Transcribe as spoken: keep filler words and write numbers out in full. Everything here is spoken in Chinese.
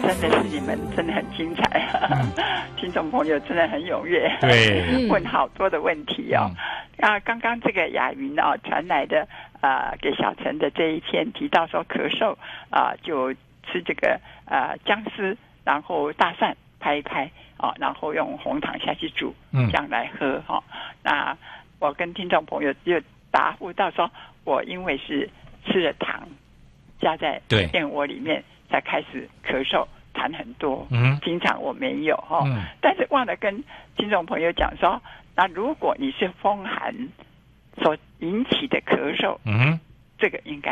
真的是你们真的很精彩，嗯、听众朋友真的很踊跃， 对， 问好多的问题哦。嗯、啊，刚刚这个雅云哦传来的呃给小陈的这一篇提到说咳嗽啊、呃、就吃这个呃姜丝，然后大蒜拍一拍哦，然后用红糖下去煮， 嗯、 这样来喝哈、哦。那我跟听众朋友就答复到说，我因为是吃了糖加在燕窝里面才开始咳嗽痰很多， 嗯， 平常我没有哈、哦嗯， 但是忘了跟听众朋友讲说，那如果你是风寒所引起的咳嗽， 嗯， 这个应该